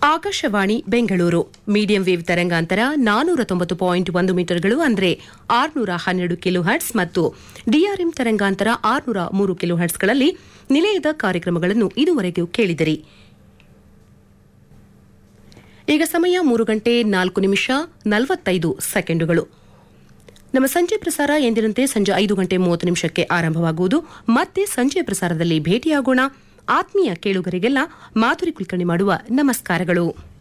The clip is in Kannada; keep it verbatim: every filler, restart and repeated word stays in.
ಆಕಾಶವಾಣಿ ಬೆಂಗಳೂರು ಮೀಡಿಯಂ ವೇವ್ ತರಂಗಾಂತರ ನಾನೂರ ತೊಂಬತ್ತು ಪಾಯಿಂಟ್ ಒಂದು ಮೀಟರ್ಗಳು ಅಂದರೆ ಆರುನೂರ ಹನ್ನೆರಡು ಕಿಲೋ ಹರ್ಟ್ಸ್ ಮತ್ತು ಡಿಆರ್ಎಂ ತರಂಗಾಂತರ ಆರುನೂರ ಮೂರು ಕಿಲೋ ಹರ್ಟ್ಸ್ಗಳಲ್ಲಿ ನಿಲಯದ ಕಾರ್ಯಕ್ರಮಗಳನ್ನು ಇದುವರೆಗೂ ಕೇಳಿದಿರಿ. ಈಗ ಸಮಯ ಮೂರು ಗಂಟೆ ನಾಲ್ಕು ನಿಮಿಷ ನಲವತ್ತೈದು ಸೆಕೆಂಡುಗಳು. ನಮ್ಮ ಸಂಜೆ ಪ್ರಸಾರ ಎಂದಿನಂತೆ ಸಂಜೆ ಐದು ಗಂಟೆ ಮೂವತ್ತು ನಿಮಿಷಕ್ಕೆ ಆರಂಭವಾಗುವುದು. ಮತ್ತೆ ಸಂಜೆ ಪ್ರಸಾರದಲ್ಲಿ ಭೇಟಿಯಾಗೋಣ. ಆತ್ಮೀಯ ಕೇಳುಗರಿಗೆಲ್ಲ ಮಾಧುರಿ ಕುಲಕರ್ಣಿ ಮಾಡುವ ನಮಸ್ಕಾರಗಳು.